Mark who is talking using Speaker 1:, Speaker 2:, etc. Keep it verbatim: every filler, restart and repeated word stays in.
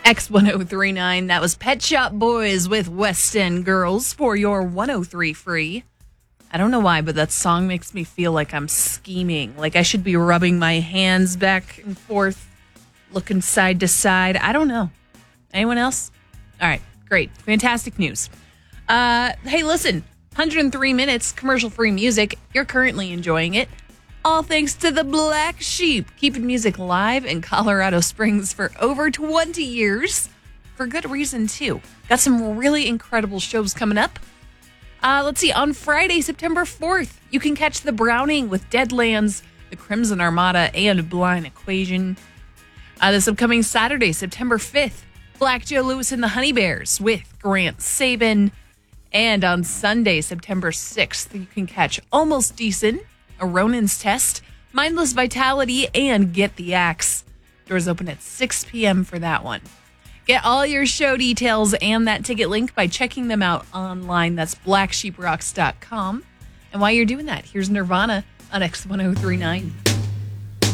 Speaker 1: X ten thirty-nine, that was Pet Shop Boys with West End Girls for your one oh three free. I don't know why, but that song makes me feel like I'm scheming. Like I should be rubbing my hands back and forth, looking side to side. I don't know. Anyone else? All right, great. Fantastic news. Uh, hey, listen, one hundred three minutes, commercial-free music. You're currently enjoying it. All thanks to the Black Sheep, keeping music live in Colorado Springs for over twenty years. For good reason, too. Got some really incredible shows coming up. Uh, let's see, on Friday, September fourth, you can catch The Browning with Deadlands, The Crimson Armada, and Blind Equation. Uh, this upcoming Saturday, September fifth, Black Joe Lewis and the Honey Bears with Grant Sabin. And on Sunday, September sixth, you can catch Almost Decent, A Ronin's Test, Mindless Vitality, and Get the Axe. Doors open at six p.m. for that one. Get all your show details and that ticket link by checking them out online. That's black sheep rocks dot com. And while you're doing that, here's Nirvana on X ten thirty-nine.